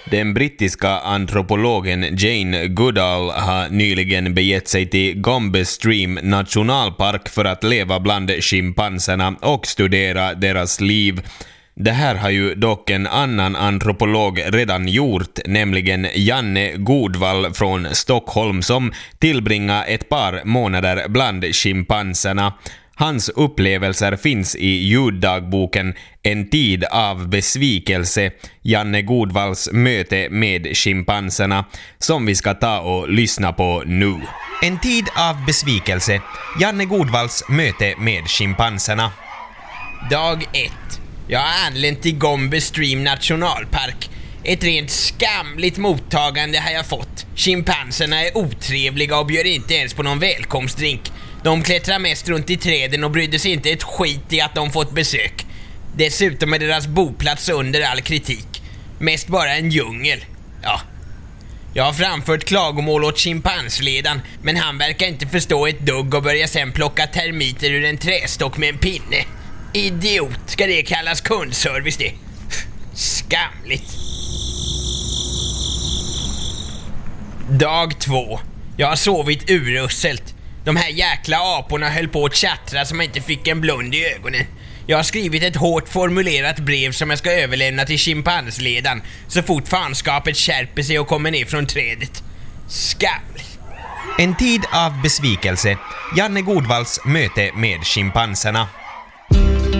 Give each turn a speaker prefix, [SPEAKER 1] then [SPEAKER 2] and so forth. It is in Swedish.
[SPEAKER 1] Den brittiska antropologen Jane Goodall har nyligen begett sig till Gombe Stream nationalpark för att leva bland schimpanserna och studera deras liv. Det här har ju dock en annan antropolog redan gjort, nämligen Janne Godvall från Stockholm som tillbringar ett par månader bland schimpanserna. Hans upplevelser finns i ljuddagboken En tid av besvikelse, Janne Godvalls möte med schimpanserna, som vi ska ta och lyssna på nu. En tid av besvikelse, Janne Godvalls möte med schimpanserna.
[SPEAKER 2] Dag 1. Jag har anlänt till Gombe Stream nationalpark. Ett rent skamligt mottagande har jag fått. Schimpanserna är otrevliga och bjöd inte ens på någon välkomstdrink. De klättrar mest runt i träden och brydde sig inte ett skit i att de fått besök. Dessutom är deras boplats under all kritik. Mest bara en djungel. Ja. Jag har framfört klagomål åt schimpansledaren, men han verkar inte förstå ett dugg och börjar sen plocka termiter ur en trästock med en pinne. Idiot, ska det kallas kundservice det? Skamligt. Dag 2. Jag har sovit urusselt. De här jäkla aporna höll på att tjattra som jag inte fick en blund i ögonen. Jag har skrivit ett hårt formulerat brev som jag ska överlämna till schimpansledaren så fort fanskapet skärper sig och kommer ner från trädet. Skamligt.
[SPEAKER 1] En tid av besvikelse, Janne Godvalls möte med schimpanserna.